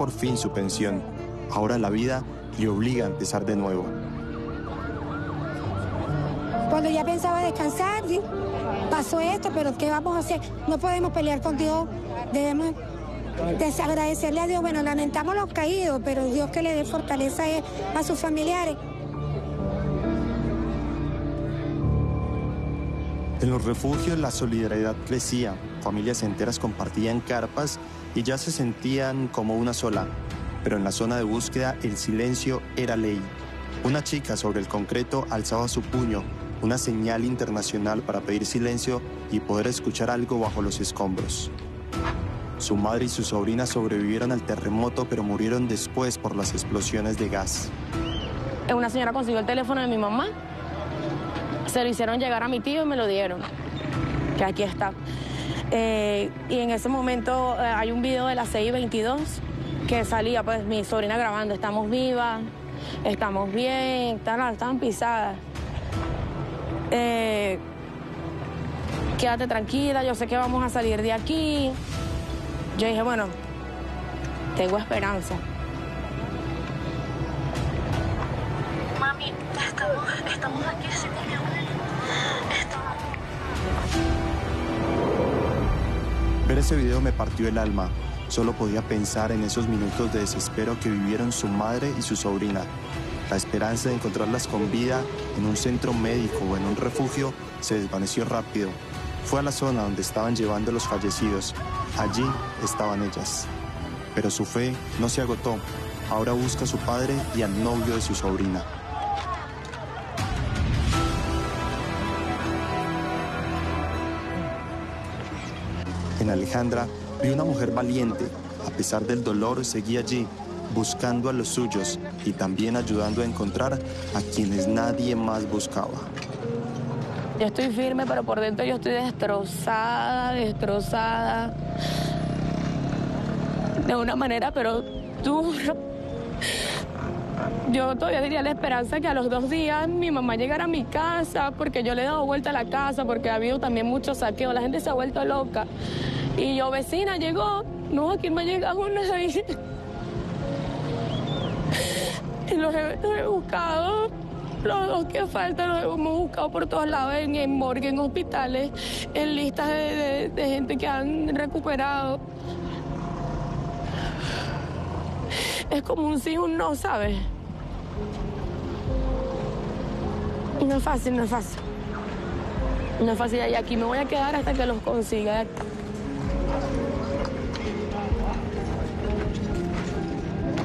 por fin su pensión. Ahora la vida le obliga a empezar de nuevo. Cuando ya pensaba descansar, pasó esto, pero ¿qué vamos a hacer? No podemos pelear con Dios, debemos desagradecerle a Dios. Bueno, lamentamos los caídos, pero Dios que le dé fortaleza a sus familiares. En los refugios la solidaridad crecía, familias enteras compartían carpas y ya se sentían como una sola. Pero en la zona de búsqueda el silencio era ley. Una chica sobre el concreto alzaba su puño, una señal internacional para pedir silencio y poder escuchar algo bajo los escombros. Su madre y su sobrina sobrevivieron al terremoto, pero murieron después por las explosiones de gas. Una señora consiguió el teléfono de mi mamá, se lo hicieron llegar a mi tío y me lo dieron, que aquí está. Y en ese momento hay un video de las 6:22 que salía pues mi sobrina grabando, estamos vivas, estamos bien, están pisadas. Quédate tranquila, yo sé que vamos a salir de aquí. Yo dije, bueno, tengo esperanza. Mami, estamos aquí, sí, mi amor. Ver ese video me partió el alma. Solo podía pensar en esos minutos de desespero que vivieron su madre y su sobrina. La esperanza de encontrarlas con vida en un centro médico o en un refugio se desvaneció rápido. Fue a la zona donde estaban llevando a los fallecidos. Allí estaban ellas. Pero su fe no se agotó. Ahora busca a su padre y al novio de su sobrina. En Alejandra vi una mujer valiente. A pesar del dolor, seguía allí, buscando a los suyos y también ayudando a encontrar a quienes nadie más buscaba. Yo estoy firme, pero por dentro yo estoy destrozada. De una manera, pero dura. Yo todavía diría la esperanza que a los 2 días mi mamá llegara a mi casa, porque yo le he dado vuelta a la casa, porque ha habido también mucho saqueo, la gente se ha vuelto loca. Y yo, vecina, llegó, no, aquí me ha llegado una ahí. Y los he buscado, los 2 que faltan los hemos buscado por todos lados, en morgue, en hospitales, en listas de gente que han recuperado. Es como un sí, un no, ¿sabes? No es fácil. No es fácil, y aquí me voy a quedar hasta que los consiga.